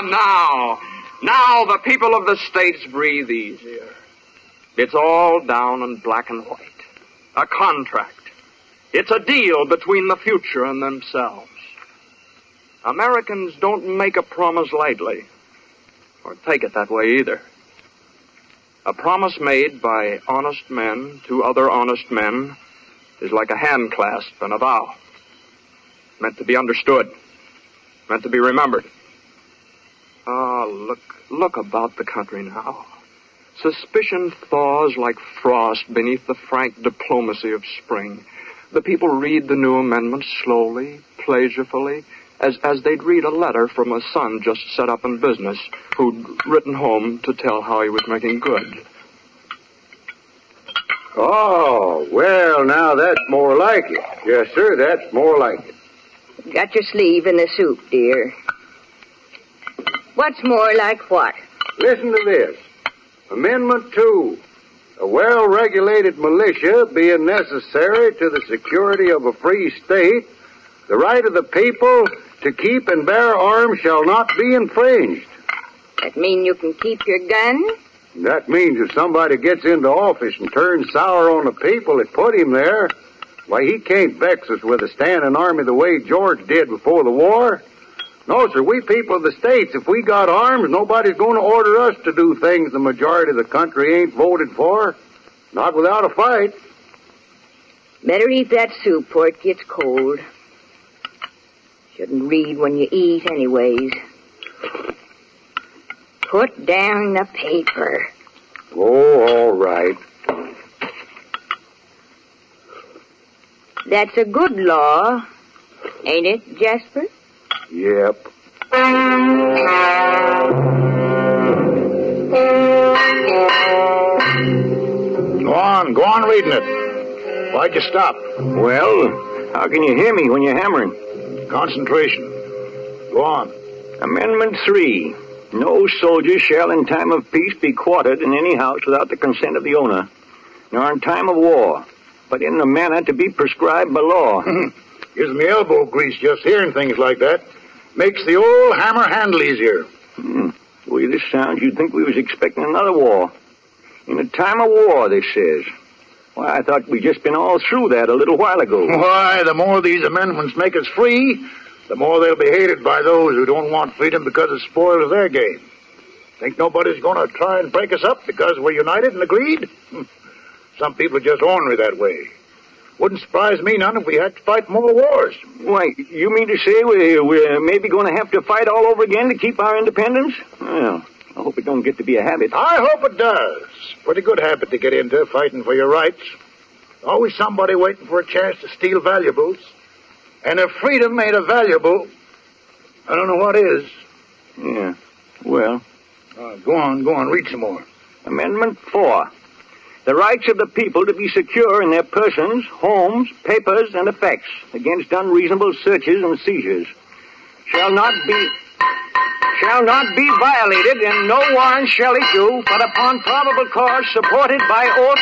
Now the people of the states breathe easier. It's all down in black and white. A contract. It's a deal between the future and themselves. Americans don't make a promise lightly, or take it that way either. A promise made by honest men to other honest men is like a hand clasp and a vow. Meant to be understood. Meant to be remembered. Look about the country now. Suspicion thaws like frost beneath the frank diplomacy of spring. The people read the new amendments slowly, pleasurefully, as they'd read a letter from a son just set up in business who'd written home to tell how he was making good. Oh, well, now that's more like it. Yes, sir, that's more like it. Got your sleeve in the soup, dear. What's more like what? Listen to this. Amendment 2. A well-regulated militia being necessary to the security of a free state, the right of the people to keep and bear arms shall not be infringed. That mean you can keep your gun? That means if somebody gets into office and turns sour on the people that put him there, why, he can't vex us with a standing army the way George did before the war. No, sir, we people of the states, if we got arms, nobody's going to order us to do things the majority of the country ain't voted for. Not without a fight. Better eat that soup before it gets cold. Shouldn't read when you eat anyways. Put down the paper. Oh, all right. That's a good law, ain't it, Jasper? Yep. Go on reading it. Why'd you stop? Well, how can you hear me when you're hammering? Concentration. Go on. Amendment 3. No soldier shall in time of peace be quartered in any house without the consent of the owner, nor in time of war, but in the manner to be prescribed by law. Gives me elbow grease just hearing things like that. Makes the old hammer handle easier. The way this sounds, you'd think we was expecting another war. In a time of war, this says. Why, I thought we'd just been all through that a little while ago. Why, the more these amendments make us free, the more they'll be hated by those who don't want freedom because it spoils their game. Think nobody's going to try and break us up because we're united and agreed? Some people are just ornery that way. Wouldn't surprise me none if we had to fight more wars. Why, you mean to say we're maybe going to have to fight all over again to keep our independence? Well, I hope it don't get to be a habit. I hope it does. Pretty good habit to get into, fighting for your rights. Always somebody waiting for a chance to steal valuables. And if freedom ain't a valuable, I don't know what is. Yeah, well. Go on, read some more. Amendment 4. The rights of the people to be secure in their persons, homes, papers, and effects against unreasonable searches and seizures shall not be violated, and no warrant shall issue but upon probable cause supported by oath